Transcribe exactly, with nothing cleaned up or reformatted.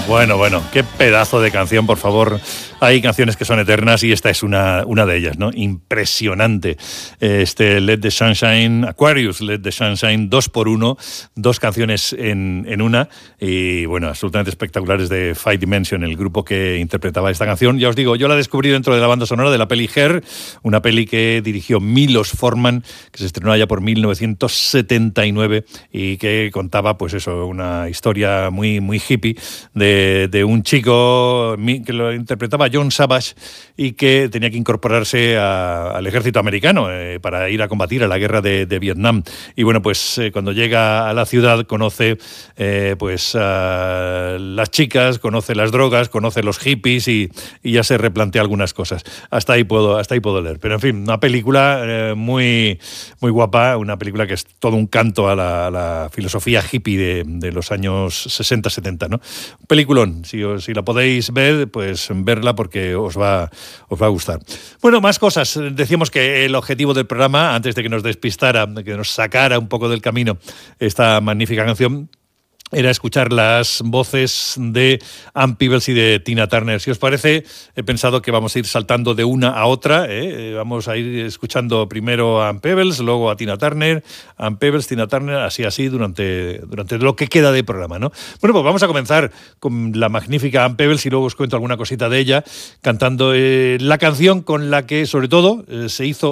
Bueno, bueno, qué pedazo de canción, por favor. Hay canciones que son eternas y esta es una, una de ellas, ¿no? Impresionante. Este Let the Sunshine, Aquarius, Let the Sunshine, dos por uno, dos canciones en, en una, y bueno, absolutamente espectaculares, de Five Dimension, el grupo que interpretaba esta canción. Ya os digo, yo la descubrí dentro de la banda sonora de la peli Her, una peli que dirigió Milos Forman, que se estrenó allá por mil novecientos setenta y nueve y que contaba, pues eso, una historia muy, muy hippie de, de un chico que lo interpretaba John Savage y que tenía que incorporarse a, al ejército americano eh, para ir a combatir a la guerra de, de Vietnam. Y bueno, pues eh, cuando llega a la ciudad conoce eh, pues a las chicas, conoce las drogas, conoce los hippies y, y ya se replantea algunas cosas. Hasta ahí puedo, hasta ahí puedo leer. Pero en fin, una película eh, muy, muy guapa, una película que es todo un canto a la, a la filosofía hippie de, de los años sesenta setenta, ¿no? Un peliculón. Si, si la podéis ver, pues verla porque os va, os va a gustar. Bueno, más cosas. Decíamos que el objetivo del programa, antes de que nos despistara, que nos sacara un poco del camino esta magnífica canción, era escuchar las voces de Ann Peebles y de Tina Turner. Si os parece, he pensado que vamos a ir saltando de una a otra, ¿eh? Vamos a ir escuchando primero a Ann Peebles, luego a Tina Turner, Ann Peebles, Tina Turner, así así durante, durante lo que queda de programa, ¿no? Bueno, pues vamos a comenzar con la magnífica Ann Peebles y luego os cuento alguna cosita de ella, cantando eh, la canción con la que, sobre todo, eh, se hizo